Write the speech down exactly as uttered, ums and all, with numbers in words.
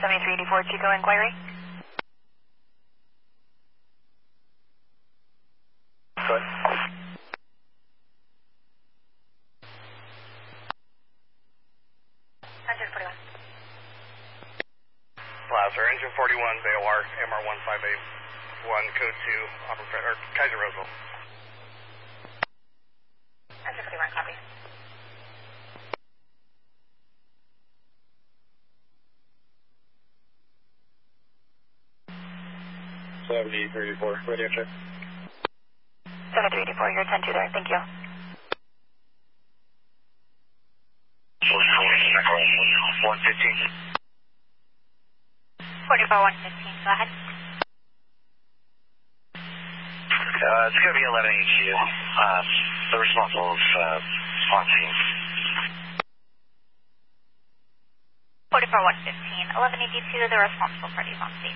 seventy-three eighty-four Chico inquiry. Good. Engine forty-one. Placer, engine forty-one, V O R, M R one five eight one, code two, Auburn, or Kaiser Roseville. Engine forty-one, copy. seventy-three eighty-four, radio check. seventy-three eighty-four, you're ten two there, thank you. one fifteen. forty-four one fifteen, go ahead. Uh, it's going to be eleven H U. Uh, the responsible is uh, SWAT team. forty-four one fifteen, eleven eighty-two, the responsible party is on scene.